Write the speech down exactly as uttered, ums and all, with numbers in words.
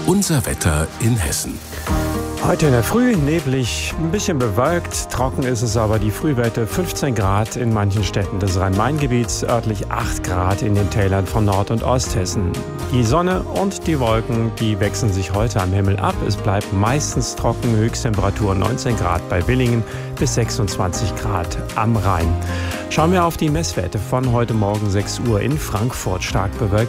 Unser Wetter in Hessen. Heute in der Früh neblig, ein bisschen bewölkt, trocken ist es aber, die Frühwerte fünfzehn Grad in manchen Städten des Rhein-Main-Gebiets, örtlich acht Grad in den Tälern von Nord- und Osthessen. Die Sonne und die Wolken, die wechseln sich heute am Himmel ab. Es bleibt meistens trocken, Höchsttemperatur neunzehn Grad bei Willingen bis sechsundzwanzig Grad am Rhein. Schauen wir auf die Messwerte von heute Morgen sechs Uhr in Frankfurt, stark bewölkt.